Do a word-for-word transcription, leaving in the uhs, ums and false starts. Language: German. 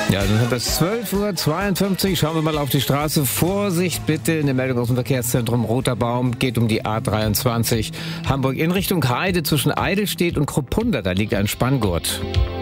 Ja, dann haben wir zwölf Uhr zweiundfünfzig. Schauen wir mal auf die Straße. Vorsicht bitte, eine Meldung aus dem Verkehrszentrum Roter Baum. Geht um die A dreiundzwanzig. Hamburg in Richtung Heide zwischen Eidelstedt und Kruppunda. Da liegt ein Spanngurt.